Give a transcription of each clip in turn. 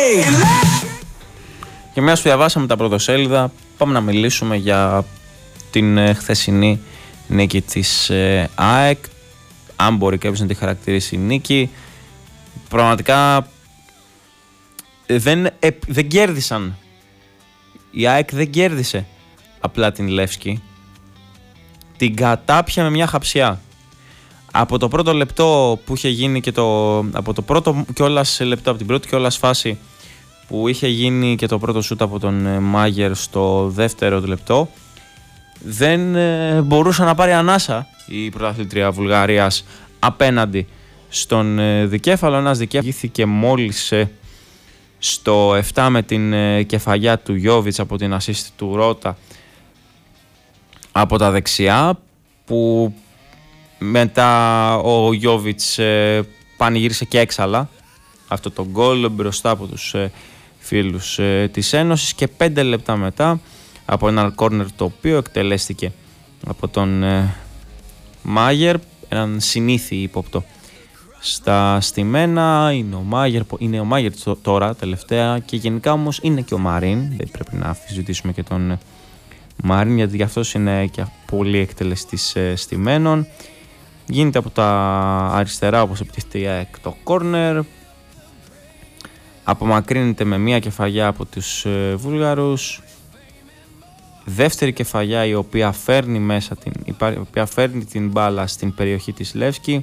Και μιας που διαβάσαμε τα πρωτοσέλιδα, πάμε να μιλήσουμε για την χθεσινή νίκη της ΑΕΚ. Αν μπορεί κάποιος να τη χαρακτηρίσει νίκη, πραγματικά δεν κέρδισαν. Η ΑΕΚ δεν κέρδισε απλά την Λεύσκη, την κατάπια με μια χαψιά. Από το πρώτο λεπτό που είχε γίνει και από το πρώτο κιόλας λεπτό, από την πρώτη κιόλας φάση που είχε γίνει και το πρώτο σούτ από τον Μάγερ στο δεύτερο λεπτό, δεν μπορούσε να πάρει ανάσα η πρωταθλήτρια Βουλγαρίας απέναντι στον δικέφαλο. Ένας δικέφαλο μόλις στο 7 με την κεφαλιά του Γιόβιτς από την assist του Ρώτα από τα δεξιά, που μετά ο Γιόβιτς πανηγύρισε και έξαλα αυτό το γκολ μπροστά από τους φίλους της Ένωσης, και 5 λεπτά μετά από ένα κόρνερ το οποίο εκτελέστηκε από τον Μάγερ, έναν συνήθι ύποπτο στα στημένα. Είναι ο Μάγερ τώρα τελευταία, και γενικά όμως είναι και ο Μαρίν, δεν πρέπει να αμφισβητήσουμε και τον Μαρίν, γιατί γι' αυτός είναι και πολύ εκτελεστής στημένων. Γίνεται από τα αριστερά, όπως επιτίθεται η ΑΕΚ, το κόρνερ, απομακρύνεται με μία κεφαλιά από τους Βούλγαρους. Δεύτερη κεφαλιά η οποία φέρνει την μπάλα στην περιοχή της Λεύσκη.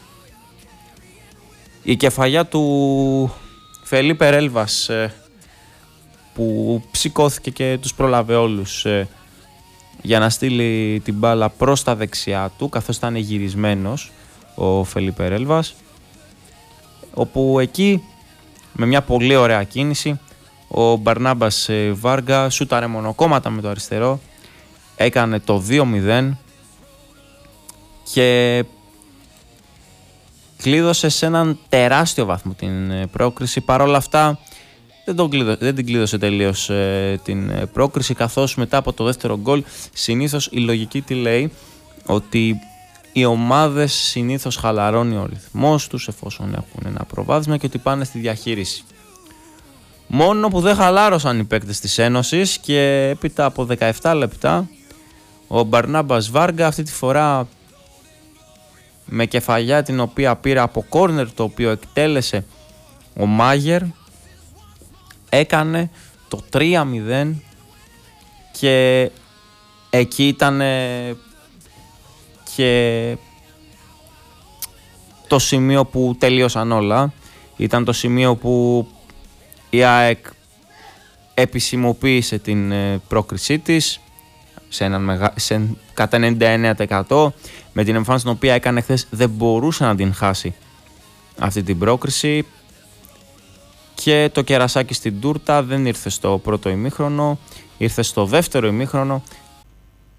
Η κεφαλιά του Φελίπε Ρέλβας, που σηκώθηκε και τους πρόλαβε όλους για να στείλει την μπάλα προς τα δεξιά του, καθώς ήταν γυρισμένος ο Φελίπε Ρέλβας, όπου εκεί με μια πολύ ωραία κίνηση ο Μπαρνάμπας Βάργα σούταρε μονοκόμματα με το αριστερό, έκανε το 2-0 και κλείδωσε σε έναν τεράστιο βαθμό την πρόκριση. Παρ' όλα αυτά δεν την κλείδωσε τελείως την πρόκριση, καθώς μετά από το δεύτερο γκολ συνήθως η λογική τι λέει, ότι οι ομάδες συνήθως χαλαρώνει ο ρυθμός τους εφόσον έχουν ένα προβάδισμα και ότι πάνε στη διαχείριση. Μόνο που δεν χαλάρωσαν οι παίκτες της Ένωσης, και έπειτα από 17 λεπτά ο Μπαρνάμπας Βάργα, αυτή τη φορά με κεφαλιά την οποία πήρε από κόρνερ το οποίο εκτέλεσε ο Μάγερ, έκανε το 3-0, και εκεί ήταν και το σημείο που τελείωσαν όλα. Ήταν το σημείο που η ΑΕΚ επισημοποίησε την πρόκρισή της κατά 99%. Με την εμφάνιση την οποία έκανε χθες δεν μπορούσε να την χάσει αυτή την πρόκριση, και το κερασάκι στην τούρτα δεν ήρθε στο πρώτο ημίχρονο, ήρθε στο δεύτερο ημίχρονο,